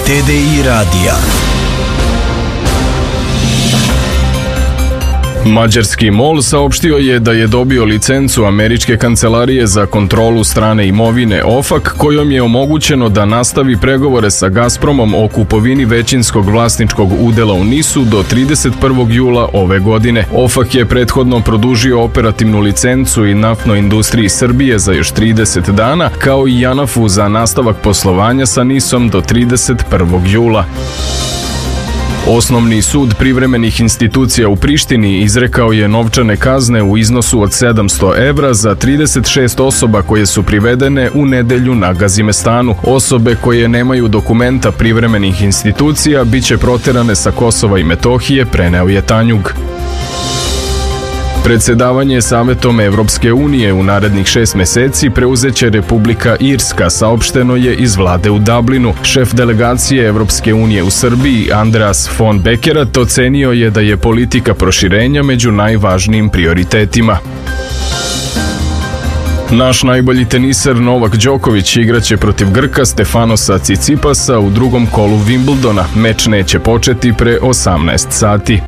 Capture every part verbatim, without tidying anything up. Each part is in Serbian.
T D I radija. Mađarski MOL saopštio je da je dobio licencu Američke kancelarije za kontrolu strane imovine O F A C, kojom je omogućeno da nastavi pregovore sa Gazpromom o kupovini većinskog vlasničkog udela u NIS-u do trideset prvog jula ove godine. O F A C je prethodno produžio operativnu licencu i Naftnoj industriji Srbije za još trideset dana, kao i JANAF-u za nastavak poslovanja sa NIS-om do trideset prvog jula. Osnovni sud privremenih institucija u Prištini izrekao je novčane kazne u iznosu od sedamsto evra za trideset šest osoba koje su privedene u nedelju na Gazimestanu. Osobe koje nemaju dokumenta privremenih institucija biće proterane sa Kosova i Metohije, preneo je Tanjug. Predsedavanje Savetom Evropske unije u narednih šest meseci preuzeće Republika Irska, saopšteno je iz vlade u Dublinu. Šef delegacije Evropske unije u Srbiji, Andreas von Bekerat, ocenio je da je politika proširenja među najvažnijim prioritetima. Naš najbolji teniser Novak Đoković igraće protiv Grka Stefanosa Cicipasa u drugom kolu Wimbledona. Meč neće početi pre osamnaest sati.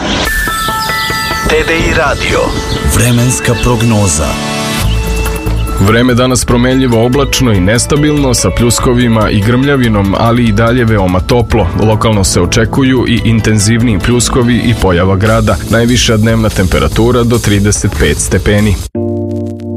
T D I radio. Vremenska prognoza. Vreme danas promenljivo, oblačno i nestabilno sa pljuskovima i grmljavinom, ali i dalje veoma toplo. Lokalno se očekuju i intenzivniji pljuskovi i pojava grada. Najviša dnevna temperatura do trideset pet stepeni.